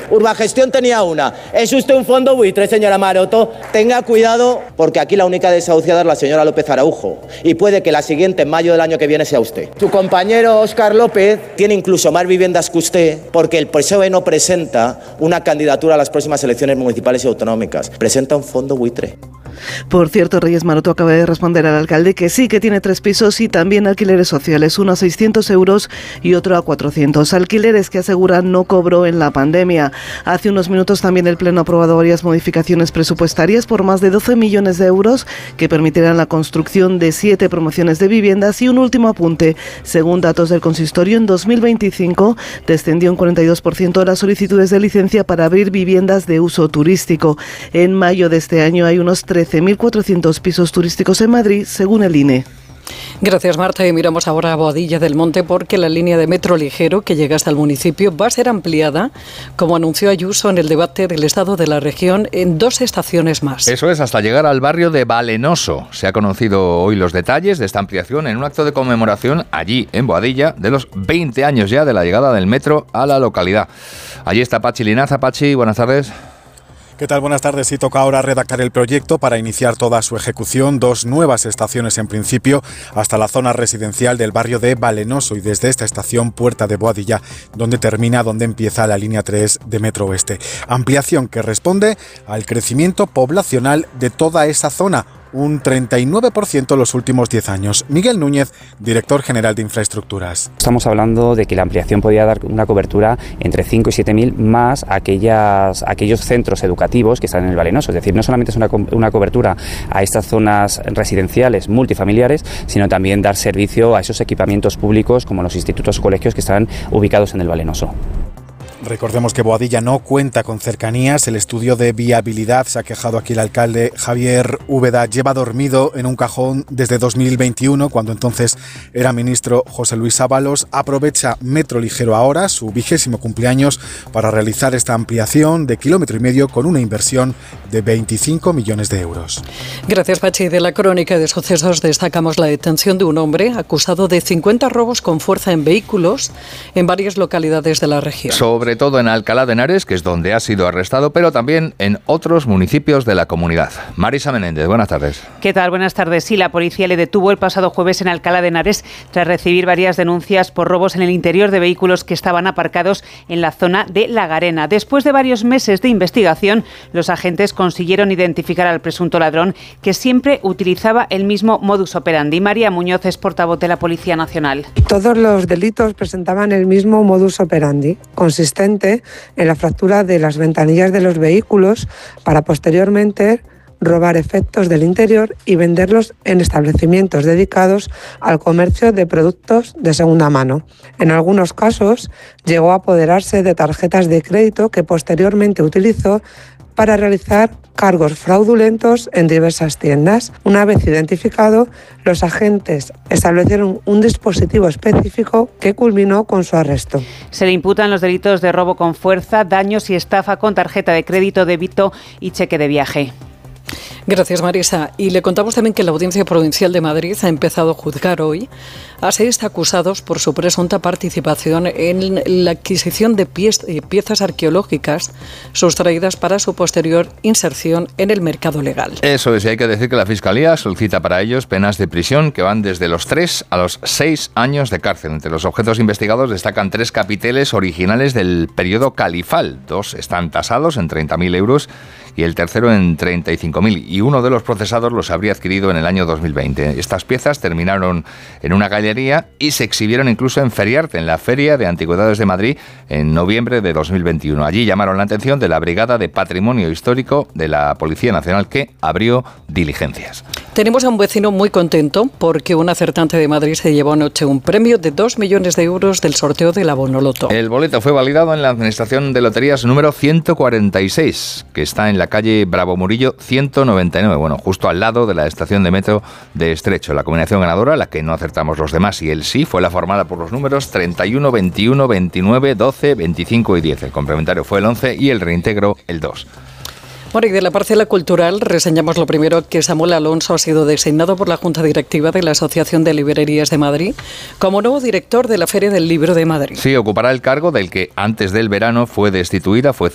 Urbagestión tenía una. Es usted un fondo buitre, señora Maroto. Tenga cuidado, porque aquí la única desahuciada es la señora López Araujo. Y puede que la siguiente, en mayo del año que viene, sea usted. Su compañero Óscar López tiene incluso más viviendas que usted, porque el PSOE no presenta una candidatura a las próximas elecciones municipales y autonómicas. Presenta un fondo buitre. Por cierto, Reyes Maroto acaba de responder al alcalde que sí, que tiene 3 pisos y también alquileres sociales, uno a 600 euros y otro a 400. Alquileres que aseguran no cobró en la pandemia. Hace unos minutos también el Pleno ha aprobado varias modificaciones presupuestarias por más de 12 millones de euros que permitirán la construcción de 7 promociones de viviendas. Y un último apunte, según datos del consistorio, en 2025 descendió un 42% las solicitudes de licencia para abrir viviendas de uso turístico. En mayo de este año hay unos 13.400 pisos turísticos en Madrid, según el INE. Gracias, Marta. Y miramos ahora a Boadilla del Monte, porque la línea de metro ligero que llega hasta el municipio va a ser ampliada, como anunció Ayuso en el debate del estado de la región, en 2 estaciones más. Eso es, hasta llegar al barrio de Valenoso. Se ha conocido hoy los detalles de esta ampliación en un acto de conmemoración allí, en Boadilla, de los 20 años ya de la llegada del metro a la localidad. Allí está Pachi Linaza. Pachi, buenas tardes. ¿Qué tal? Buenas tardes. Sí, toca ahora redactar el proyecto para iniciar toda su ejecución. 2 nuevas estaciones en principio hasta la zona residencial del barrio de Valenoso y desde esta estación Puerta de Boadilla, donde empieza la línea 3 de Metro Oeste. Ampliación que responde al crecimiento poblacional de toda esa zona. Un 39% en los últimos 10 años. Miguel Núñez, director general de Infraestructuras. Estamos hablando de que la ampliación podría dar una cobertura entre 5 y 7.000 más aquellos centros educativos que están en el Valenoso. Es decir, no solamente es una cobertura a estas zonas residenciales multifamiliares, sino también dar servicio a esos equipamientos públicos como los institutos o colegios que están ubicados en el Valenoso. Recordemos que Boadilla no cuenta con cercanías. El estudio de viabilidad, se ha quejado aquí el alcalde Javier Úbeda, lleva dormido en un cajón desde 2021, cuando entonces era ministro José Luis Ábalos. Aprovecha Metro Ligero ahora, su 20º cumpleaños, para realizar esta ampliación de 1,5 kilómetros con una inversión de 25 millones de euros. Gracias, Pachi. De la crónica de sucesos destacamos la detención de un hombre acusado de 50 robos con fuerza en vehículos en varias localidades de la región. Sobre todo en Alcalá de Henares, que es donde ha sido arrestado, pero también en otros municipios de la comunidad. Marisa Menéndez, buenas tardes. ¿Qué tal? Buenas tardes. Sí, la policía le detuvo el pasado jueves en Alcalá de Henares tras recibir varias denuncias por robos en el interior de vehículos que estaban aparcados en la zona de La Garena. Después de varios meses de investigación, los agentes consiguieron identificar al presunto ladrón, que siempre utilizaba el mismo modus operandi. María Muñoz es portavoz de la Policía Nacional. Todos los delitos presentaban el mismo modus operandi, consistente en la fractura de las ventanillas de los vehículos para posteriormente robar efectos del interior y venderlos en establecimientos dedicados al comercio de productos de segunda mano. En algunos casos llegó a apoderarse de tarjetas de crédito que posteriormente utilizó para realizar cargos fraudulentos en diversas tiendas. Una vez identificado, los agentes establecieron un dispositivo específico que culminó con su arresto. Se le imputan los delitos de robo con fuerza, daños y estafa con tarjeta de crédito, débito y cheque de viaje. Gracias, Marisa. Y le contamos también que la Audiencia Provincial de Madrid ha empezado a juzgar hoy a 6 acusados por su presunta participación en la adquisición de piezas arqueológicas sustraídas para su posterior inserción en el mercado legal. Eso es, y hay que decir que la Fiscalía solicita para ellos penas de prisión que van desde los 3 a los 6 años de cárcel. Entre los objetos investigados destacan 3 capiteles originales del periodo califal. 2 están tasados en 30.000 euros y el tercero en 35.000. Y uno de los procesados los habría adquirido en el año 2020. Estas piezas terminaron en una galería y se exhibieron incluso en Feriarte, en la Feria de Antigüedades de Madrid, en noviembre de 2021. Allí llamaron la atención de la Brigada de Patrimonio Histórico de la Policía Nacional, que abrió diligencias. Tenemos a un vecino muy contento porque un acertante de Madrid se llevó anoche un premio de 2 millones de euros del sorteo de la Bonoloto. El boleto fue validado en la Administración de Loterías número 146, que está en la calle Bravo Murillo 199, justo al lado de la estación de metro de Estrecho. La combinación ganadora, la que no acertamos los demás y él sí, fue la formada por los números 31, 21, 29, 12, 25 y 10. El complementario fue el 11 y el reintegro el 2. Bueno, y de la parcela cultural reseñamos lo primero, que Samuel Alonso ha sido designado por la Junta Directiva de la Asociación de Librerías de Madrid como nuevo director de la Feria del Libro de Madrid. Sí, ocupará el cargo del que antes del verano fue destituida, fue